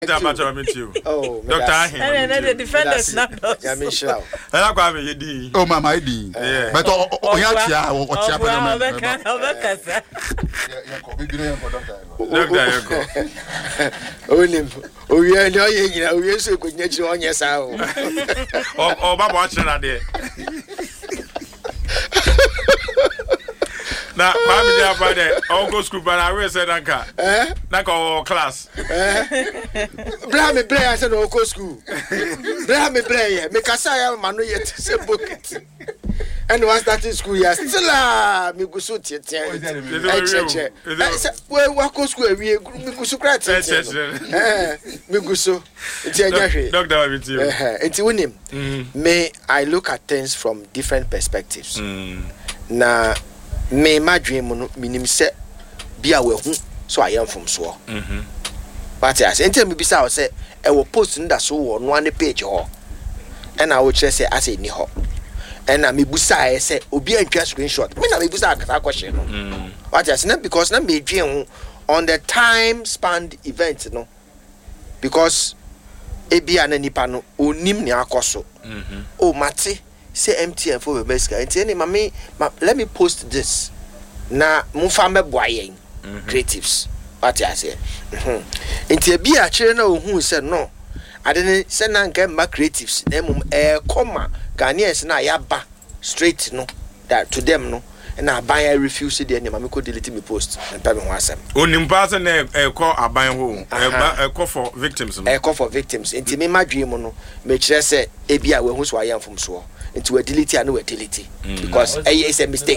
Oh, Doctor, the defenders not. Oh, Mama, I did. But now, Mammy, Friday, I'll go school, but I will say, Nanka, Nanka class. Blame me play, I said, I'll go school. Blame me play, make a say, man, yet, say book it. And once that is school, yes, still, me go so well, what go school, we go so crack, me go so. Doctor, with you. It's winning. May I look at things from different perspectives. Now, me my dream minim se bia we hu so I am from so but as enter me bisa say e wo post nda so wo no ane page ho and I will say as ni ho and na me busa say obi antwa screenshot me na me busa akata question no what as na because na me dream on the time span event no because e bia na nipa no onim ni akoso o mate say MTN for Bebeska. Let me post this. Na mufame boyen creatives. What I say. Inti be a channel who said no. I didn't send and get my creatives. Them comma Ghanaians na yaba straight no that to them no. And I buy I refuse the name. I could delete me post and pay me one sem. Only person call a buy home. Call for victims. Call for victims. Inti me my dream no. Make sure say ebia we who I am from so. Into a delete and no utility because it's a mistake.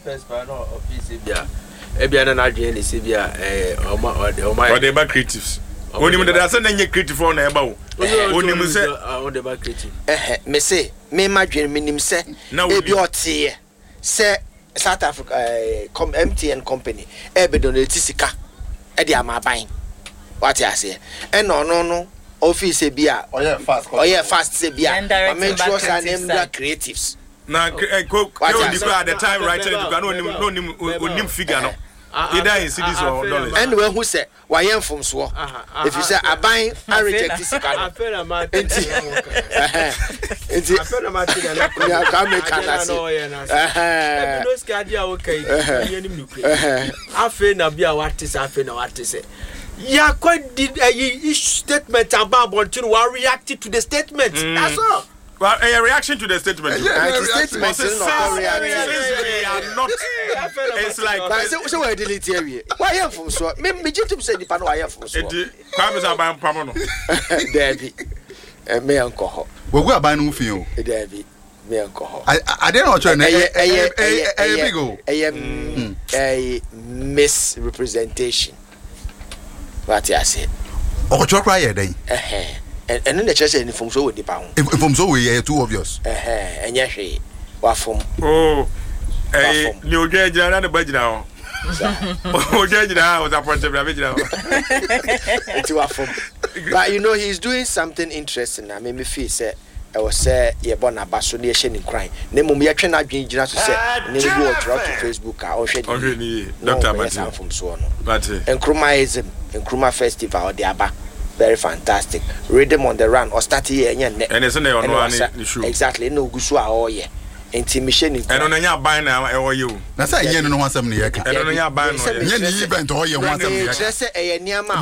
Ebia na adwen ni sebia or the back creatives. Only the doesn't any creative on eba. Only me say on the back creative. Me say me my dream minim say ebia otie say South Africa MTN company ebe donate sika e dey amaban. What you say? And no office bia fast say bia make sure say name creatives na at the time right no figure no either in cities or dollars and when who say why am from so if you say I buy I reject this car I feel am ya come make can say no scadia okay I feel na bia what is say yeah, quite did a statement about Bontino while reacting to the statement. That's all. Well, a reaction to the statement. Statement is not reaction. Not. It's like so I delete here. Why am from so? Me to say the pano I am from so. Crabs are buying Pamono. Debbie. Me uncle. We go buy no feel. Debbie. Me uncle. I don't know what a misrepresentation. What I said. Oh, you cry then. And then the church and from so with the pound. From so we are too obvious. And yes, what from? Oh, new judge and the budget now. Oh, judge now was appointed by but you know, he's doing something interesting. I made me feel say I was say you're born a basonation in crime. Name me a train at Jina to say, name you to Facebook or shed Dr. Martin from so on. But and Krumaism and Kruma Festival, they are very fantastic. Rhythm on the run or start here and it's on one issue. Exactly, no Gusua all year. Intimation and on a buy now or you. That's a yen and 170. I don't know buy any event or you want to just a Niama.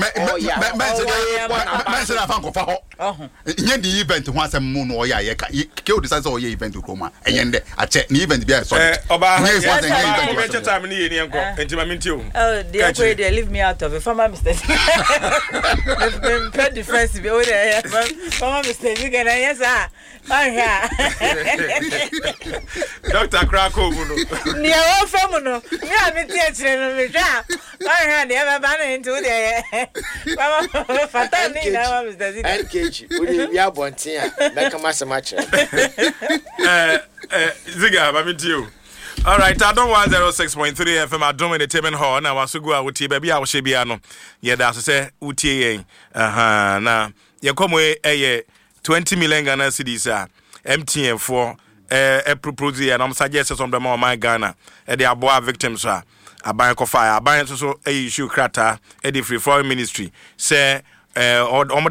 Yen the event once a moon or ya kill the size of your event to Coma and I check the event be a sorry. Time into my mintu. Oh, dear, they leave me out of a farmer mistake. Pet defense be over there. Farmer mistake, you can yes, Dr. Krakow, near all feminine. Yeah, me teaching me. I had never been into the NKG. We are born here. Make a mass match. Ziga, I'm to you. All right, I don't want 06.3 FM. I don't entertainment hall. Now, I was go out with baby. I was Shabiano. Yeah, that's say UTA. Now, you come away 20 million Ghana cedis. MTN for propose and I'm suggesting some of them on my Ghana. They are boy victims. I buy a fire. I buy so issue crata. Free for ministry. Say,